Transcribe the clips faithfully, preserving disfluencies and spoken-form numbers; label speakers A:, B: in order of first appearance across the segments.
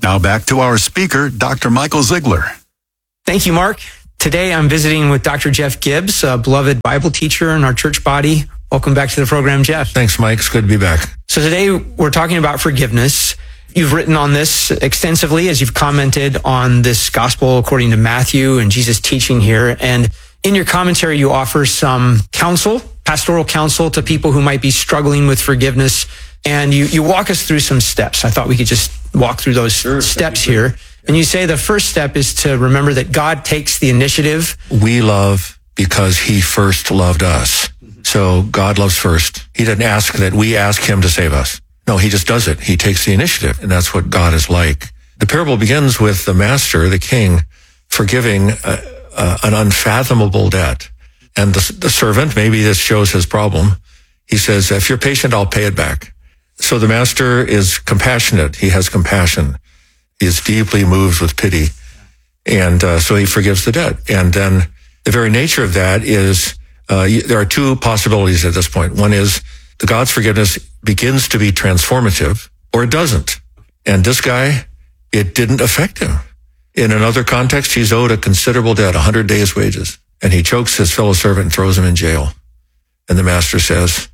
A: Now back to our speaker, Doctor Michael Ziegler.
B: Thank you, Mark. Today I'm visiting with Doctor Jeff Gibbs, a beloved Bible teacher in our church body. Welcome back to the program, Jeff.
C: Thanks, Mike. It's good to be back.
B: So today we're talking about forgiveness. You've written on this extensively as you've commented on this gospel according to Matthew and Jesus' teaching here. And in your commentary, you offer some counsel, pastoral counsel to people who might be struggling with forgiveness. And you, you walk us through some steps. I thought we could just walk through those sure, steps here. And you say the first step is to remember that God takes the initiative.
C: We love because he first loved us. So God loves first. He doesn't ask that we ask him to save us. No, he just does it. He takes the initiative, and that's what God is like. The parable begins with the master, the king, forgiving uh, uh, an unfathomable debt. And the, the servant, maybe this shows his problem. He says, if you're patient, I'll pay it back. So the master is compassionate. He has compassion. He is deeply moved with pity. And uh, so he forgives the debt. And then the very nature of that is, uh, there are two possibilities at this point. One is the God's forgiveness begins to be transformative, or it doesn't. And this guy, it didn't affect him. In another context, he's owed a considerable debt, one hundred days' wages. And he chokes his fellow servant and throws him in jail. And the master says,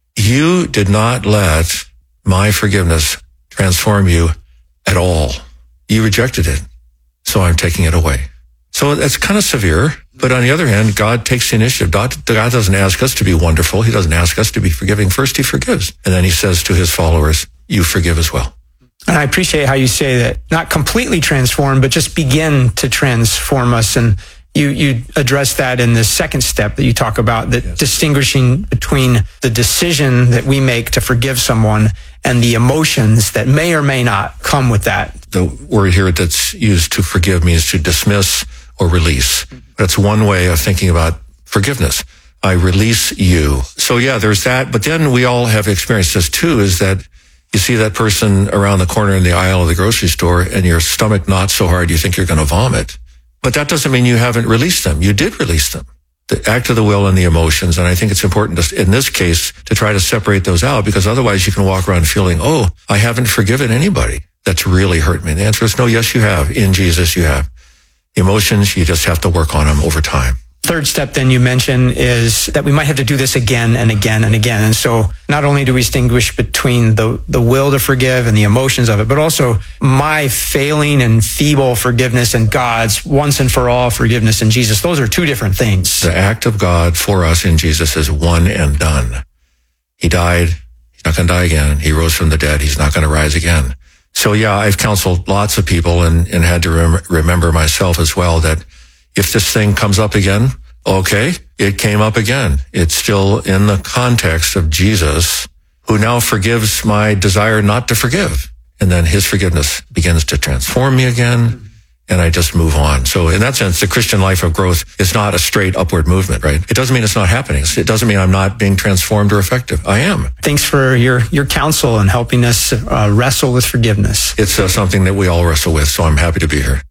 C: you did not let my forgiveness transform you at all. You rejected it, so I'm taking it away. So that's kind of severe. But on the other hand, God takes the initiative. God, God doesn't ask us to be wonderful. He doesn't ask us to be forgiving. First, he forgives. And then he says to his followers, you forgive as well.
B: And I appreciate how you say that, not completely transform, but just begin to transform us. And you, you address that in the second step that you talk about, that yes. distinguishing between the decision that we make to forgive someone and the emotions that may or may not come with that.
C: The word here that's used to forgive means to dismiss or release. That's one way of thinking about forgiveness. I release you. So yeah, there's that. But then we all have experienced this too, is that you see that person around the corner in the aisle of the grocery store and your stomach knots so hard you think you're going to vomit. But that doesn't mean you haven't released them. You did release them. The act of the will and the emotions. And I think it's important to, in this case, to try to separate those out, because otherwise you can walk around feeling, oh, I haven't forgiven anybody that's really hurt me. And the answer is no, yes, you have. In Jesus, you have. Emotions, you just have to work on them over time.
B: Third step then you mention is that we might have to do this again and again and again. And so not only do we distinguish between the, the will to forgive and the emotions of it, but also my failing and feeble forgiveness and God's once and for all forgiveness in Jesus. Those are two different things.
C: The act of God for us in Jesus is one and done. He died. He's not going to die again. He rose from the dead. He's not going to rise again. So yeah, I've counseled lots of people and, and had to rem- remember myself as well that if this thing comes up again, okay, it came up again. It's still in the context of Jesus, who now forgives my desire not to forgive. And then his forgiveness begins to transform me again, and I just move on. So in that sense, the Christian life of growth is not a straight upward movement, right? It doesn't mean it's not happening. It doesn't mean I'm not being transformed or effective. I am.
B: Thanks for your, your counsel and helping us uh, wrestle with forgiveness.
C: It's uh, something that we all wrestle with, so I'm happy to be here.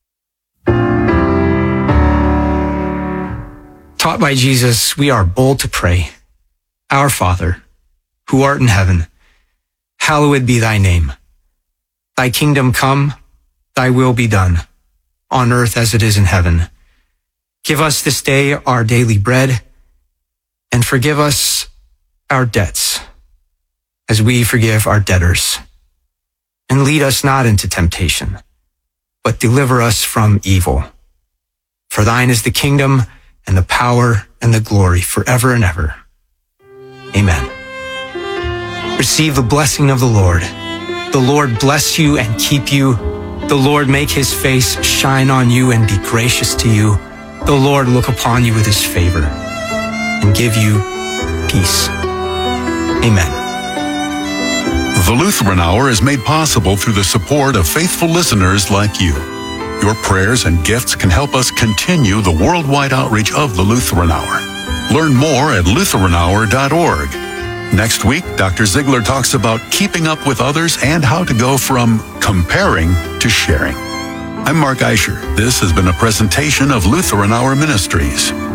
B: Taught by Jesus, we are bold to pray. Our Father, who art in heaven, hallowed be thy name. Thy kingdom come, thy will be done, on earth as it is in heaven. Give us this day our daily bread, and forgive us our debts, as we forgive our debtors. And lead us not into temptation, but deliver us from evil. For thine is the kingdom, and the power and the glory forever and ever. Amen. Receive the blessing of the Lord. The Lord bless you and keep you. The Lord make his face shine on you and be gracious to you. The Lord look upon you with his favor and give you peace. Amen.
A: The Lutheran Hour is made possible through the support of faithful listeners like you. Your prayers and gifts can help us continue the worldwide outreach of the Lutheran Hour. Learn more at lutheran hour dot org. Next week, Doctor Ziegler talks about keeping up with others and how to go from comparing to sharing. I'm Mark Eicher. This has been a presentation of Lutheran Hour Ministries.